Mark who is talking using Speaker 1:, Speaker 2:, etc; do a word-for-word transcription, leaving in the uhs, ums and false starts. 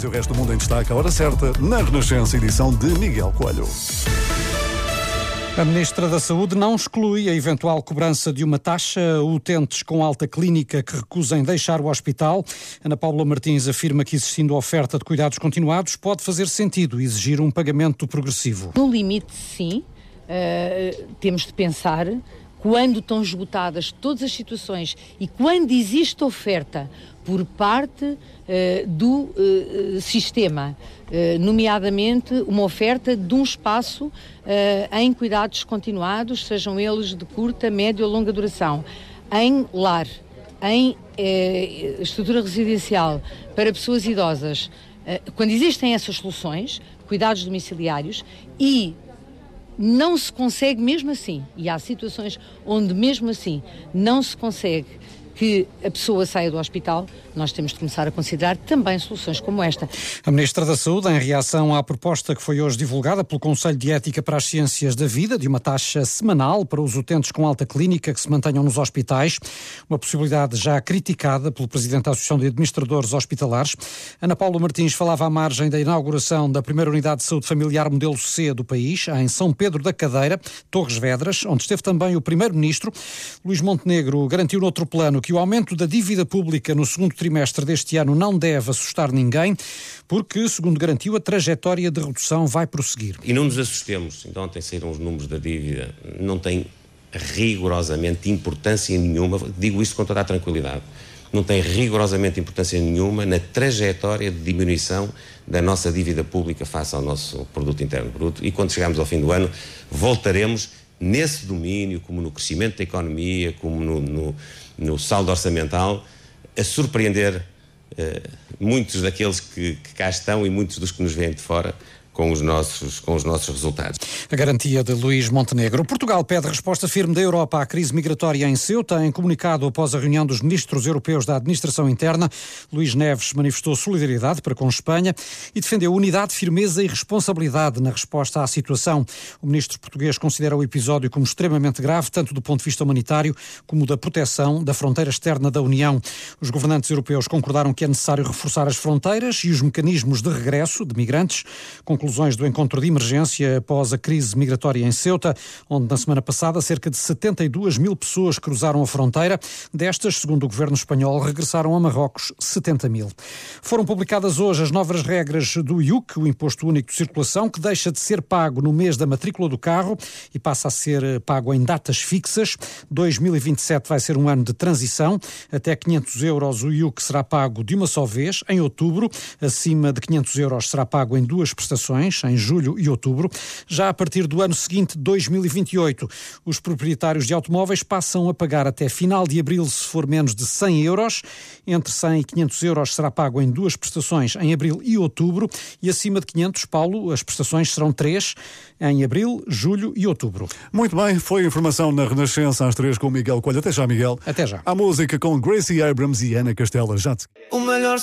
Speaker 1: e o resto do mundo em destaque. A hora certa, na Renascença, edição de Miguel Coelho.
Speaker 2: A Ministra da Saúde não exclui a eventual cobrança de uma taxa a utentes com alta clínica que recusem deixar o hospital. Ana Paula Martins afirma que, existindo oferta de cuidados continuados, pode fazer sentido exigir um pagamento progressivo.
Speaker 3: No limite, sim, uh, temos de pensar, quando estão esgotadas todas as situações e quando existe oferta por parte uh, do uh, sistema, uh, nomeadamente uma oferta de um espaço uh, em cuidados continuados, sejam eles de curta, média ou longa duração, em lar, em uh, estrutura residencial para pessoas idosas. Uh, quando existem essas soluções, cuidados domiciliários, e não se consegue mesmo assim, e há situações onde mesmo assim não se consegue que a pessoa saia do hospital, nós temos de começar a considerar também soluções como esta.
Speaker 2: A Ministra da Saúde, em reação à proposta que foi hoje divulgada pelo Conselho de Ética para as Ciências da Vida, de uma taxa semanal para os utentes com alta clínica que se mantenham nos hospitais, uma possibilidade já criticada pelo Presidente da Associação de Administradores Hospitalares. Ana Paula Martins falava à margem da inauguração da primeira unidade de saúde familiar modelo C do país, em São Pedro da Cadeira, Torres Vedras, onde esteve também o Primeiro-Ministro. Luís Montenegro garantiu noutro plano que o aumento da dívida pública no segundo trimestre deste ano não deve assustar ninguém, porque, segundo garantiu, a trajetória de redução vai prosseguir.
Speaker 4: E não nos assustemos, então ontem saíram os números da dívida, não tem rigorosamente importância nenhuma, digo isto com toda a tranquilidade, não tem rigorosamente importância nenhuma na trajetória de diminuição da nossa dívida pública face ao nosso produto interno bruto, e quando chegarmos ao fim do ano voltaremos nesse domínio, como no crescimento da economia, como no, no, no saldo orçamental, a surpreender uh, muitos daqueles que, que cá estão e muitos dos que nos vêm de fora com os nossos, com os nossos resultados.
Speaker 2: A garantia de Luís Montenegro. Portugal pede resposta firme da Europa à crise migratória em Ceuta. Em comunicado após a reunião dos ministros europeus da administração interna, Luís Neves manifestou solidariedade para com Espanha e defendeu unidade, firmeza e responsabilidade na resposta à situação. O ministro português considera o episódio como extremamente grave, tanto do ponto de vista humanitário como da proteção da fronteira externa da União. Os governantes europeus concordaram que é necessário reforçar as fronteiras e os mecanismos de regresso de migrantes. Conclusões do encontro de emergência após a crise migratória em Ceuta, onde na semana passada cerca de setenta e duas mil pessoas cruzaram a fronteira. Destas, segundo o governo espanhol, regressaram a Marrocos setenta mil. Foram publicadas hoje as novas regras do I U C, o Imposto Único de Circulação, que deixa de ser pago no mês da matrícula do carro e passa a ser pago em datas fixas. dois mil e vinte e sete vai ser um ano de transição. Até quinhentos euros o I U C será pago de uma só vez, em outubro. Acima de quinhentos euros será pago em duas prestações, em julho e outubro. Já a partir do ano seguinte, dois mil e vinte e oito, os proprietários de automóveis passam a pagar até final de abril se for menos de cem euros. Entre cem e quinhentos euros será pago em duas prestações, em abril e outubro. E acima de quinhentos, Paulo, as prestações serão três, em abril, julho e outubro.
Speaker 1: Muito bem, foi a informação na Renascença às três com o Miguel Coelho. Até já, Miguel.
Speaker 2: Até já.
Speaker 1: A música com Gracie Abrams e Ana Castela. Já te...
Speaker 5: O melhor